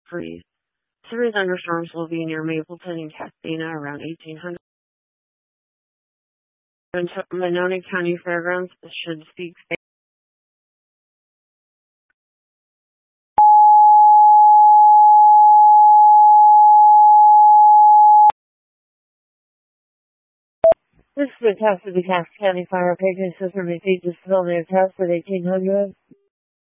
freeze. Severe thunderstorms will be near Mapleton and Castina around 1800. Monona County Fairgrounds should speak. This is the test of the Cass County Fire Picking System. Repeat this film test at 1800.